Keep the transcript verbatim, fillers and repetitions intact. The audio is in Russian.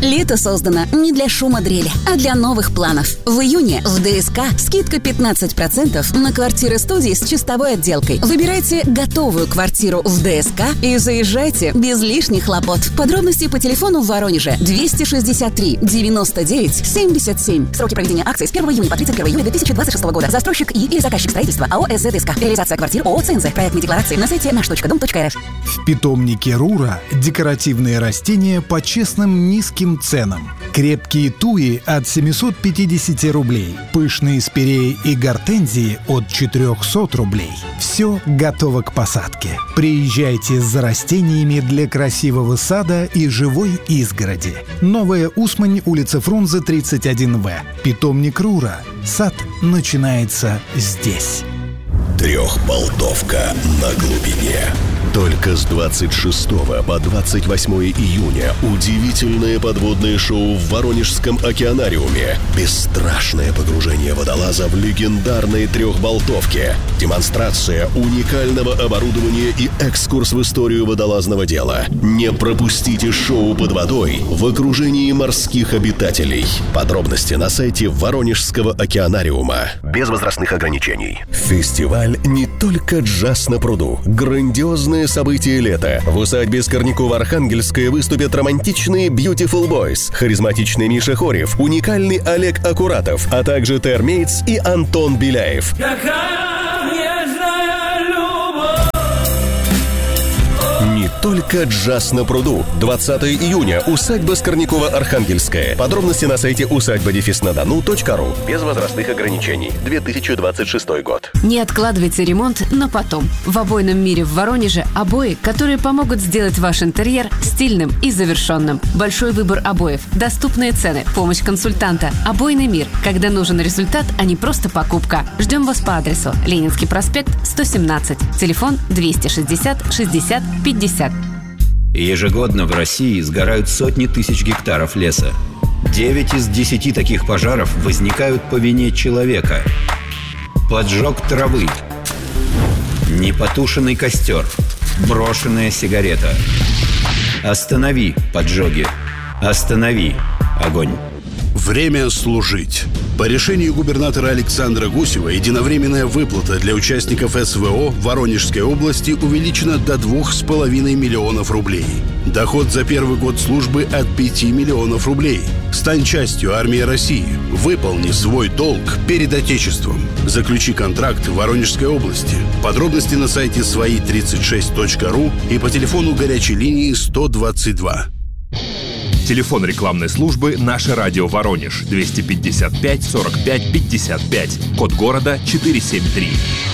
Лето создано не для шума дрели, а для новых планов. В июне в ДСК скидка пятнадцать процентов на квартиры-студии с чистовой отделкой. Выбирайте готовую квартиру в ДСК и заезжайте без лишних хлопот. Подробности по телефону в Воронеже двести шестьдесят три девяносто девять семьдесят семь. Сроки проведения акции с первого июня по тридцать первого июля две тысячи двадцать шестого года. Застройщик и или заказчик строительства АО СЗ-ДСК. Реализация квартир ООО ЦНЗ. Проектные декларации на сайте наш точка дом точка рф. В питомнике Рура декоративные растения по честным низким ценам. Крепкие туи от семьсот пятьдесят рублей. Пышные спиреи и гортензии от четыреста рублей. Все готово к посадке. Приезжайте за растениями для красивого сада и живой изгороди. Новая Усмань, улица Фрунзе, тридцать один вэ. Питомник Рура. Сад начинается здесь. Трехболтовка на глубине. Только с двадцать шестого по двадцать восьмое июня удивительное подводное шоу в Воронежском океанариуме. Бесстрашное погружение водолаза в легендарные трехболтовки. Демонстрация уникального оборудования и экскурс в историю водолазного дела. Не пропустите шоу под водой в окружении морских обитателей. Подробности на сайте Воронежского океанариума. Без возрастных ограничений. Фестиваль не только джаз на пруду. Грандиозное событие лета. В усадьбе Скорнякова-Архангельская выступят романтичные Beautiful Boys, харизматичный Миша Хорев, уникальный Олег Акуратов, а также Термейтс и Антон Беляев. Не только джаз на пруду. двадцатого июня. Усадьба Скорнякова-Архангельская. Подробности на сайте усадьба дефис на дону точка ру. Без возрастных ограничений. две тысячи двадцать шестой год. Не откладывайте ремонт на потом. В обойном мире в Воронеже обои, которые помогут сделать ваш интерьер стильным и завершенным. Большой выбор обоев, доступные цены, помощь консультанта. Обойный мир. Когда нужен результат, а не просто покупка. Ждем вас по адресу Ленинский проспект, сто семнадцать. Телефон двести шестьдесят шестьдесят пятьдесят. Ежегодно в России сгорают сотни тысяч гектаров леса. Девять из десяти таких пожаров возникают по вине человека. Поджог травы, непотушенный костер, брошенная сигарета. Останови поджоги. Останови огонь. Время служить. По решению губернатора Александра Гусева единовременная выплата для участников СВО в Воронежской области увеличена до двух с половиной миллионов рублей. Доход за первый год службы от пяти миллионов рублей. Стань частью армии России. Выполни свой долг перед Отечеством. Заключи контракт в Воронежской области. Подробности на сайте свои тридцать шесть точка ру и по телефону горячей линии сто двадцать два. Телефон рекламной службы «Наше радио Воронеж» двести пятьдесят пять сорок пять пятьдесят пять. Код города четыреста семьдесят три.